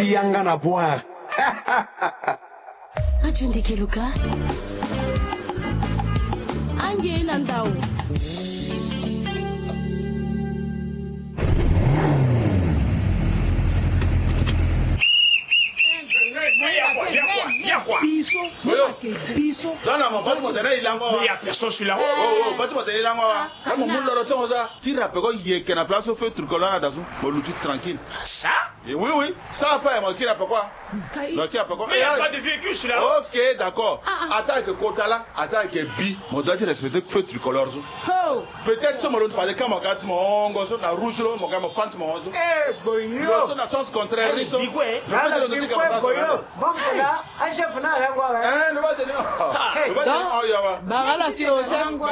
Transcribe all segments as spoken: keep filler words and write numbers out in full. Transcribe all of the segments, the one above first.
Tianga na boire. Radio Ndikeluka. Ange Landau. Biso, biso. Dans la main, pas de il y a personne sur la route. Oh, oh, pas de il a mon monde le temps ça. Tire après quoi, il y a qu'un place au feu trucolana dans un l'outil tranquille. Ça? Oui, oui, ça pas moi qui n'a pas quoi. Donc il y a pas quoi. Il y a pas de véhicule sur la route. OK, d'accord. Attends que quota là, attends que bi, mon doit respecter feu tricolore. Oh. Peut-être ça me l'autre fallait quand mon gars mon gosse na rouge mon gars mon fante mon gosse. Eh, boyo. Ça na sens contraire riso. Le fait de le dire comme ça. Bon là, un chef na la quoi. Hein, le va te dire. Donc, Barala si au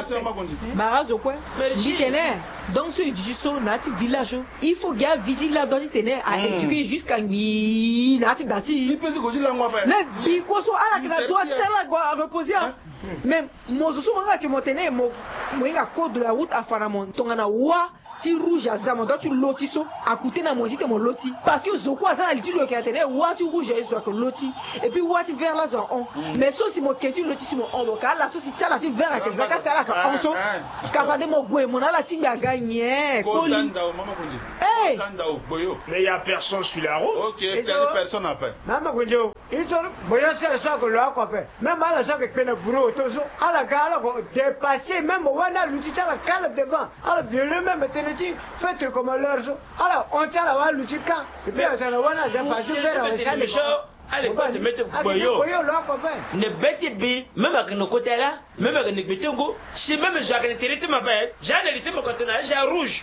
Barazo quoi? Ditene. Donc ce jiso nati village, il faut gars vigile là dans ditene à éduquer jusqu'à ni nati dati. Il peut se goûter la moi faire. Mais bikoso ala que la doit là quoi reposer. Même mozoso manga que montené mo moinga code de la route à Faramon tongana wa ti rouge à Zamo donc tu lotiso à côté na mojite mon loti parce que zoko azana li ti lo ketene wa ti rouge et soit que loti et puis wa ti vert là genre on mais so si mo ketu loti si mo on boka la so si tia la ti vert à que zaka sala ka onso ka fa de mo gwe mon la ti mia gagner koli hey mais il y a personne sur la route. OK, il y a personne après. Mama kunjo il to boyo c'est ça que lo akopé même ala ça que pena buro to so ala gala ko dépasser même wana luti ta la cale devant ala violer même faites comme leur so alors on tient la wala luti ka et puis on a wana za fasu faire ça allez pas te mettre boyo ne bête bi même avec nos côtés là même avec nos betongo si même je vais te ma belle j'ai hérité mon conteneur j'ai rouge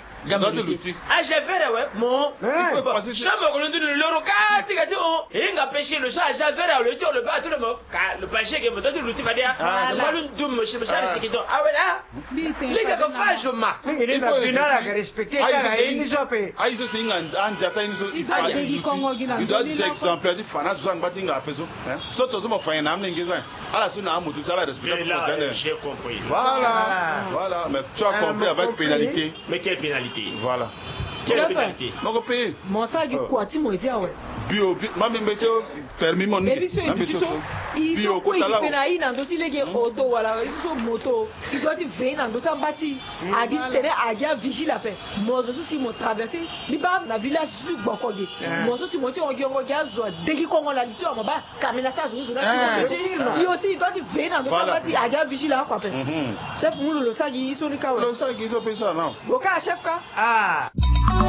ah j'ai vert ouais mon ça me connaît de l'euro quatre que tu oh il a pêché le ça j'ai vert le tour le bas tout le monde le pêcher que me donne l'outil va dire moi le doum monsieur ça c'est qui donc ah ouais là les gars comme ça je marque il est pas bien à respecter ça il nous a payé ah ils sont en en jata il doit être exemplaire du fanat batinga peso hein so to mo fa na mlingi zwa ala suna amutu sala respecter pour contender j'ai compris voilà voilà mais tu as compris avec pénalité mais quelle pénalité voilà quelle pénalité mon pays mon ça du quoi ti mo e bien ouais bio ma me meto permis mon ni ma me so bio ko tala ko na ina ndo ti lege auto wala so moto il doit venir dans d'autres bâti a dit tere a dia vigile la paix mo so si mo traverser li ba na village su gbokoge mo so si mo ti on giongo ga zo deki kongo la ti o mo ba kamela sa zo zo na il aussi il doit venir dans d'autres bâti a dia vigile la quoi paix chef mu lo sa gi so ni ka lo sa gi so pe ça non boka chef ka ah